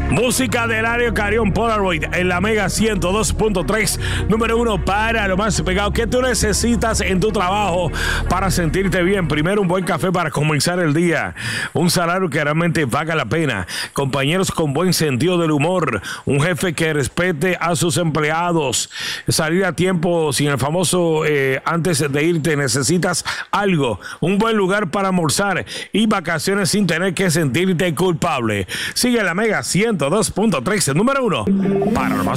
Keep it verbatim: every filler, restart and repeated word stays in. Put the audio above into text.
Música del Eladio Carrión, Polaroid en la Mega ciento dos punto tres, número uno para lo más pegado. ¿Qué tú necesitas en tu trabajo para sentirte bien? Primero, un buen café para comenzar el día, un salario que realmente valga la pena, compañeros con buen sentido del humor, un jefe que respete a sus empleados, salir a tiempo sin el famoso eh, antes de irte. Necesitas algo, un buen lugar para almorzar y vacaciones sin tener que sentirte culpable. Sigue la Mega ciento dos punto tres, el número uno para lo más